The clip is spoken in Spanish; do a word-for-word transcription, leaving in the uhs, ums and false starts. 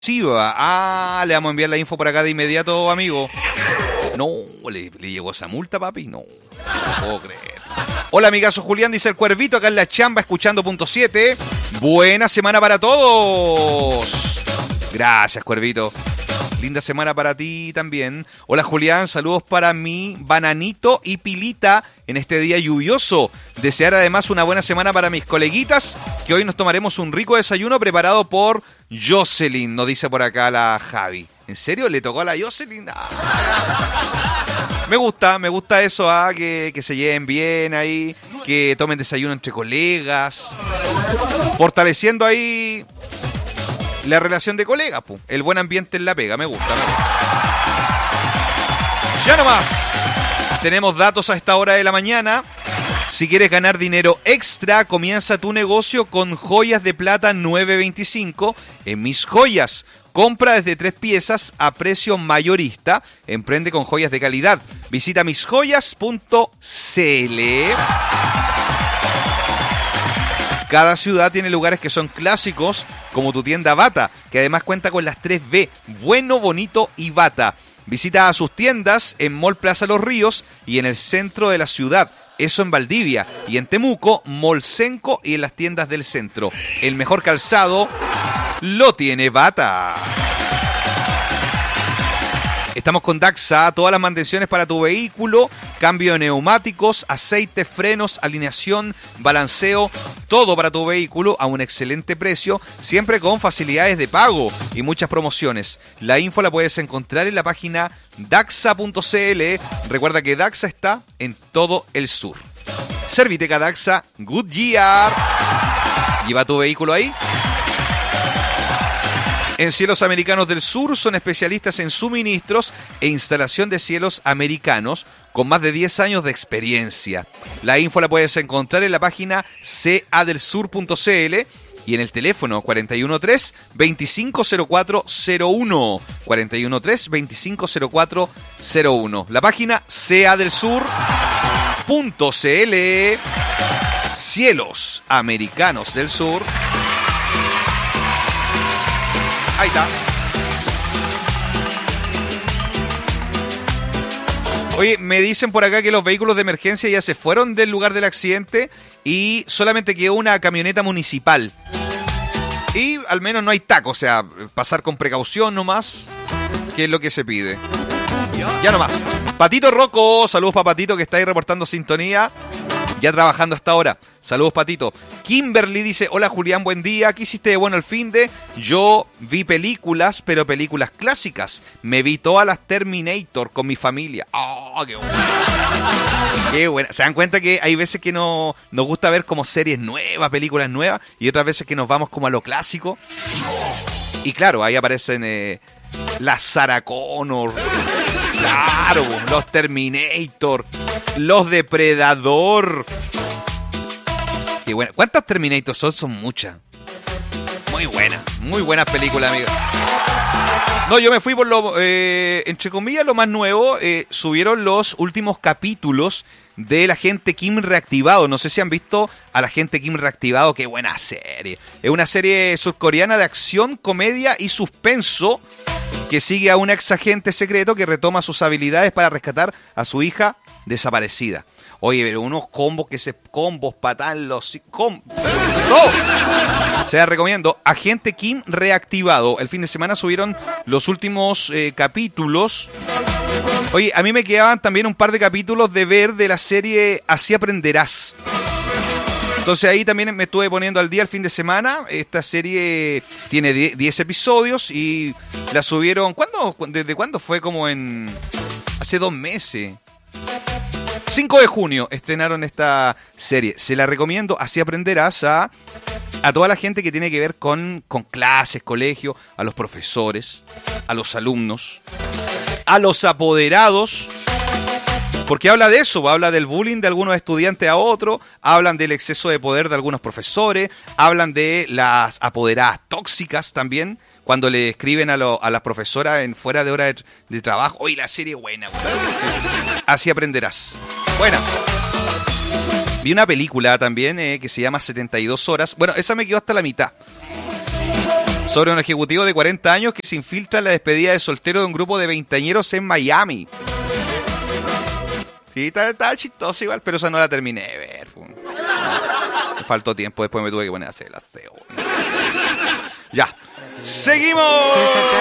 exclusiva. Ah, le vamos a enviar la info por acá de inmediato, amigo. No, le, le llegó esa multa, papi. No, no puedo creer. Hola, amigazo Julián, dice el Cuervito, acá en la chamba, escuchando punto siete. Buena semana para todos. Gracias, Cuervito. Linda semana para ti también. Hola, Julián, saludos para mi bananito y pilita en este día lluvioso. Desear además una buena semana para mis coleguitas, que hoy nos tomaremos un rico desayuno preparado por Jocelyn, nos dice por acá la Javi. ¿En serio? ¿Le tocó a la Jocelyn? Ah, me gusta, me gusta eso, ah, que, que se lleven bien ahí, que tomen desayuno entre colegas, fortaleciendo ahí la relación de colegas, pu. El buen ambiente en la pega, me gusta, me gusta. Ya nomás, tenemos datos a esta hora de la mañana. Si quieres ganar dinero extra, comienza tu negocio con joyas de plata nueve veinticinco en Mis Joyas. Compra desde tres piezas a precio mayorista. Emprende con joyas de calidad. Visita mis joyas punto c l. Cada ciudad tiene lugares que son clásicos, como tu tienda Bata, que además cuenta con las tres B, bueno, bonito y Bata. Visita a sus tiendas en Mall Plaza Los Ríos y en el centro de la ciudad. Eso en Valdivia. Y en Temuco, Mall Senco y en las tiendas del centro. El mejor calzado lo tiene Bata. Estamos con Daxa, todas las mantenciones para tu vehículo, cambio de neumáticos, aceite, frenos, alineación, balanceo, todo para tu vehículo a un excelente precio, siempre con facilidades de pago y muchas promociones. La info la puedes encontrar en la página daxa punto c l. Recuerda que Daxa está en todo el sur. Serviteca Daxa Goodyear. Lleva tu vehículo ahí. En Cielos Americanos del Sur son especialistas en suministros e instalación de cielos americanos con más de diez años de experiencia. La info la puedes encontrar en la página c a del sur punto c l y en el teléfono cuatro uno tres, veinticinco cero cuatro cero uno. cuatro uno tres, veinticinco cero cuatro cero uno. La página c a del sur punto c l. Cielos Americanos del Sur. Ahí está. Oye, me dicen por acá que los vehículos de emergencia ya se fueron del lugar del accidente y solamente quedó una camioneta municipal. Y al menos no hay taco, o sea, pasar con precaución nomás, que es lo que se pide. Ya nomás. Patito Rocco, saludos para Patito que está ahí reportando sintonía. Ya trabajando hasta ahora. Saludos, Patito. Kimberly dice, hola Julián, buen día. ¿Qué hiciste de bueno el finde? Yo vi películas, pero películas clásicas. Me vi todas las Terminator con mi familia. ¡Oh, qué bueno! Qué buena. Se dan cuenta que hay veces que no, nos gusta ver como series nuevas, películas nuevas, y otras veces que nos vamos como a lo clásico. Y claro, ahí aparecen eh, las Sarah Connor. Claro, los Terminator, los Depredador. Qué buena. ¿Cuántas Terminator son? Son muchas. Muy buenas, muy buenas películas, amigo. No, yo me fui por lo, eh, entre comillas, lo más nuevo. Eh, subieron los últimos capítulos del Agente Kim Reactivado. No sé si han visto al Agente Kim Reactivado. Qué buena serie. Es una serie surcoreana de acción, comedia y suspenso que sigue a un ex agente secreto que retoma sus habilidades para rescatar a su hija desaparecida. Oye, pero unos combos que se... Combos, patán, los... Com, ¡no! Se la recomiendo. Agente Kim Reactivado. El fin de semana subieron los últimos eh, capítulos. Oye, a mí me quedaban también un par de capítulos de ver de la serie Así Aprenderás. Entonces ahí también me estuve poniendo al día el fin de semana. Esta serie tiene diez episodios y la subieron... ¿Cuándo? ¿Desde cuándo fue? Como en... Hace dos meses. cinco de junio estrenaron esta serie. Se la recomiendo. Así aprenderás a, a toda la gente que tiene que ver con, con clases, colegio, a los profesores, a los alumnos, a los apoderados. Porque habla de eso, habla del bullying de algunos estudiantes a otros, hablan del exceso de poder de algunos profesores, hablan de las apoderadas tóxicas también, cuando le escriben a, lo, a las profesoras en fuera de hora de, de trabajo. Oye, la serie buena. Así aprenderás. Buena. Vi una película también eh, que se llama setenta y dos horas. Bueno, esa me quedó hasta la mitad. sobre un ejecutivo de cuarenta años que se infiltra en la despedida de soltero de un grupo de veinteañeros en Miami. Sí, estaba chistoso igual, pero esa no la terminé de ver. Me faltó tiempo, después me tuve que poner a hacer el aseo. Ya, seguimos.